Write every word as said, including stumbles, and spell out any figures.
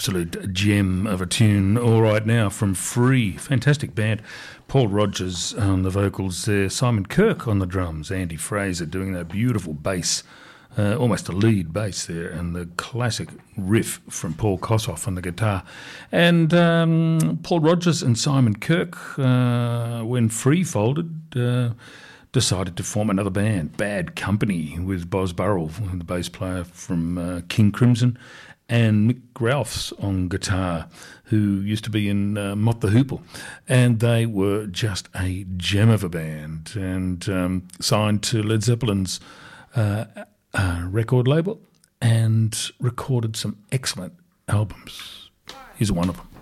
absolute gem of a tune. All right now from Free, fantastic band. Paul Rogers on the vocals there, Simon Kirk on the drums, Andy Fraser doing that beautiful bass, uh, almost a lead bass there, and the classic riff from Paul Kossoff on the guitar. And um, Paul Rogers and Simon Kirk, uh, when Free folded, uh, decided to form another band, Bad Company, with Boz Burrell, the bass player from uh, King Crimson, and Mick Ralphs on guitar, who used to be in uh, Mott the Hoople. And they were just a gem of a band, and um, signed to Led Zeppelin's uh, uh, record label and recorded some excellent albums. Here's one of them.